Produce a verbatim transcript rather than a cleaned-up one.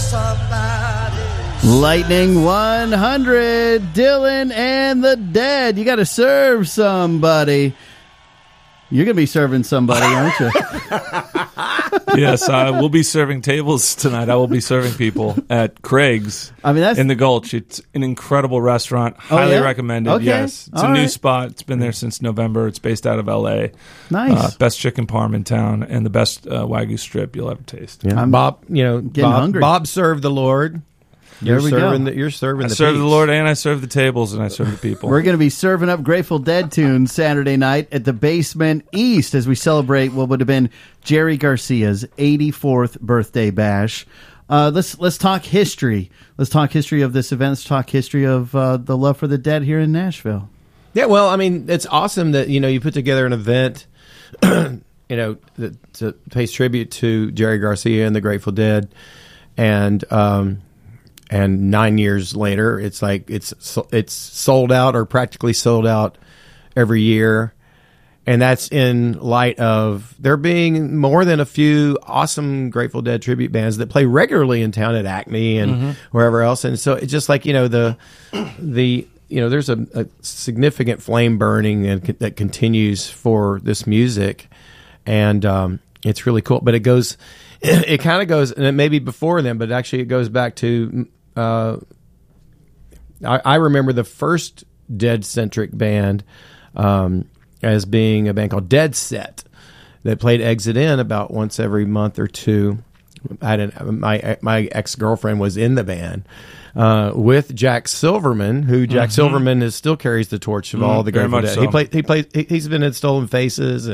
Lightning one hundred, Dylan and the Dead. You got to serve somebody. You're going to be serving somebody, aren't you? Yes, I will be serving tables tonight. I will be serving people at Craig's I mean, that's... in the Gulch. It's an incredible restaurant. Highly oh, yeah? recommended, okay. yes. It's All a new right. spot. It's been there since November. It's based out of L A. Nice. Uh, best chicken parm in town and the best uh, Wagyu strip you'll ever taste. Yeah. I'm Bob, you know, getting Bob, hungry. Bob served the Lord. You're There we serving go. The, you're serving I the serve the peeps. Lord and I serve the tables and I serve the people. We're going to be serving up Grateful Dead tunes Saturday night at the Basement East as we celebrate what would have been Jerry Garcia's eighty-fourth birthday bash. Uh, let's let's talk history. Let's talk history of this event. Let's talk history of uh, the love for the Dead here in Nashville. Yeah, well, I mean, it's awesome that, you know, you put together an event, you know, that to pays tribute to Jerry Garcia and the Grateful Dead, and um, and nine years later, it's like it's it's sold out or practically sold out every year, and that's in light of there being more than a few awesome Grateful Dead tribute bands that play regularly in town at Acme and mm-hmm. wherever else, and so it's just like, you know, the the you know, there's a, a significant flame burning and that continues for this music, and um, it's really cool. But it goes, it, it kind of goes, and it may be before then, but actually it goes back to. Uh, I, I remember the first Dead-centric band um, as being a band called Dead Set that played Exit In about once every month or two. I had an, my my ex-girlfriend was in the band uh, with Jack Silverman, who Jack mm-hmm. Silverman is still carries the torch of mm, all the Grateful Dead. So. He played. He played. He, he's been in Stolen Faces.